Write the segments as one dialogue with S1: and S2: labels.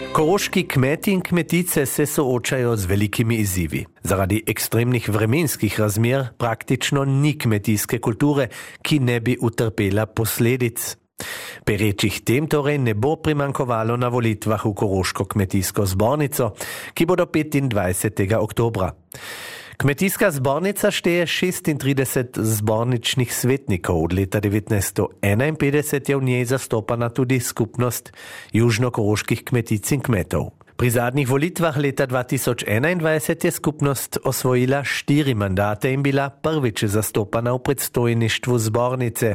S1: Koroški kmeti in kmetice se soočajo z velikimi izzivi. Zaradi ekstremnih vremenskih razmer praktično ni kmetijske kulture, ki ne bi utrpela posledic. Perečih tem torej ne bo primankovalo na volitvah v Koroško kmetijsko zbornico, ki bodo 25. oktobra. Kmetijska zbornica šteje 36 zborničnih svetnikov. Od leta 1951 je v njej zastopana tudi skupnost južnokoroških kmetic in kmetov. Pri zadnjih volitvah leta 2021 je skupnost osvojila 4 mandate in bila prvič zastopana v predstojništvu zbornice.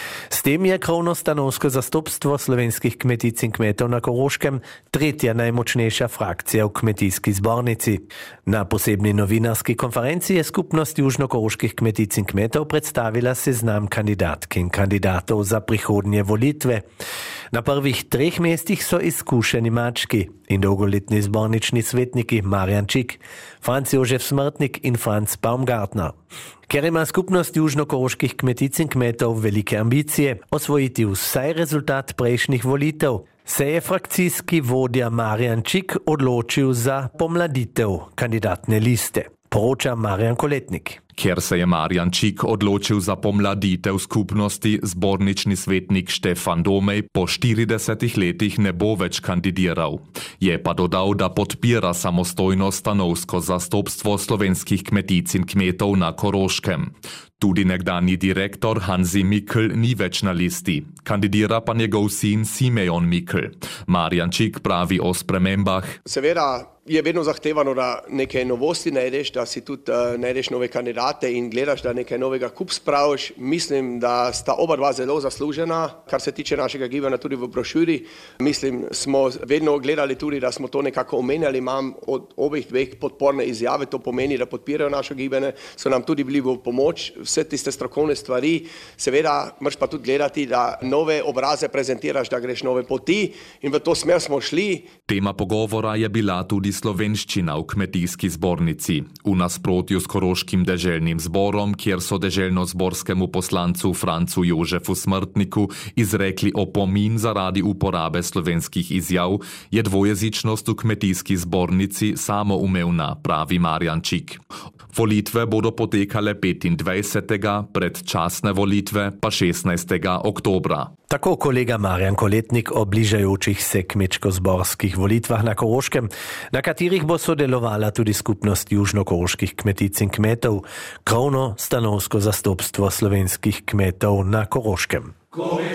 S1: S tem je krovno stanovsko zastopstvo slovenskih kmetic in kmetov na Koroškem tretja najmočnejša frakcija v kmetijski zbornici. Na posebni novinarski konferenci je skupnost južnokoroških kmetic in kmetov predstavila seznam kandidatk in kandidatov za prihodnje volitve. Na prvih 3 mestih so izkušeni mački in dolgoletni zbornični svetniki Marjan Čik, Franc Jožef Smrtnik in Franc Baumgartner. Ker ima skupnost južnokoroških kmetic in kmetov velike ambicije osvojiti vsaj rezultat prejšnjih volitev, se je frakcijski vodja Marjan Čik odločil za pomladitev kandidatne liste. Poroča Marjan Koletnik.
S2: Ker se je Marjan Čik odločil za pomladitev skupnosti, zbornični svetnik Štefan Domej po 40 letih ne bo več kandidiral. Je pa dodal, da podpira samostojno stanovsko zastopstvo slovenskih kmetic in kmetov na Koroškem. Tudi nekdanji direktor Hanzi Mikl ni več na listi. Kandidira pa njegov sin Simeon Mikl. Marjan Čik pravi o spremembah.
S3: Seveda je vedno zahtevano, da nekaj novosti najdeš, da si tudi najdeš nove kandidate in gledaš, da nekaj novega kup spraviš. Mislim, da sta oba dva zelo zaslužena, kar se tiče našega gibanja tudi v brošuri. Mislim, smo vedno gledali tudi, da smo to nekako omenjali. Imam od obeh dveh podporne izjave, to pomeni, da podpirajo naše gibanje, so nam tudi bili v pomoč. Vse tiste strokovne stvari, seveda moraš pa tudi gledati, da nove obraze prezentiraš, da greš nove poti in v to smer smo šli.
S2: Tema pogovora je bila tudi slovenščina v kmetijski zbornici. V nasprotju s Koroškim deželnim zborom, kjer so deželno-zborskemu poslancu Francu Jožefu Smrtniku izrekli opomin zaradi uporabe slovenskih izjav, je dvojezičnost v kmetijski zbornici samoumevna, pravi Marjan Čik. Volitve bodo potekale 25., predčasne volitve pa 16. oktobra.
S1: Tako kolega Marjan Koletnik o bližajočih se kmečko-zborskih volitvah na Koroškem, na katerih bo sodelovala tudi skupnost južnokoroških kmetic in kmetov, krovno stanovsko zastopstvo slovenskih kmetov na Koroškem.